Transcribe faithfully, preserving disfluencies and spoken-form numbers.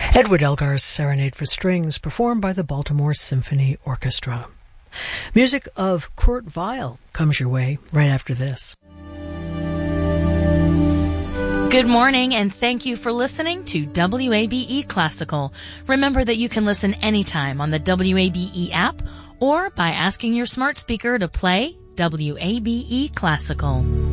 Edward Elgar's Serenade for Strings, performed by the Baltimore Symphony Orchestra. Music of Kurt Weill comes your way right after this. Good morning, and thank you for listening to W A B E Classical. Remember that you can listen anytime on the W A B E app or by asking your smart speaker to play W A B E Classical.